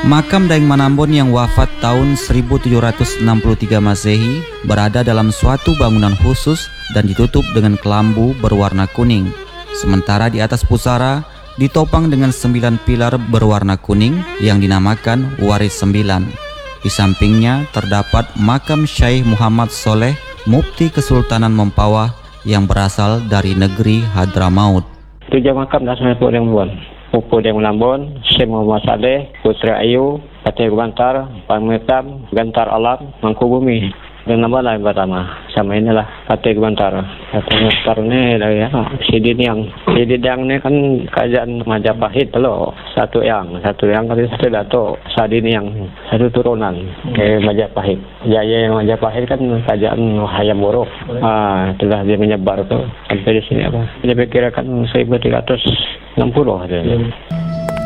Makam Daeng Manambon yang wafat tahun 1763 Masehi berada dalam suatu bangunan khusus dan ditutup dengan kelambu berwarna kuning. Sementara di atas pusara ditopang dengan 9 pilar berwarna kuning yang dinamakan Waris 9. Di sampingnya terdapat makam Syekh Muhammad Soleh, Mufti Kesultanan Mempawah yang berasal dari negeri Hadramaut. Tujuh makam dah sampai Daeng Manambon. Pupu Daeng Manambon, Syekh Muhammad Saleh, Putera Ayu, Patih Bantar, Pametam, Gantar Alam, Mangkubumi. Dan nama lain pertama. Sama inilah Patih Bantar. Patih Bantar ni lah ya. Sidi Niang ni kan kerajaan Majapahit loh. Satu yang satu Dato' Sadi Niang, satu turunan ke Majapahit. Jaya Majapahit kan kerajaan Hayam Wuruk. Telah dia menyebar tu sampai di sini apa. Dia perkirakan 1360 dia.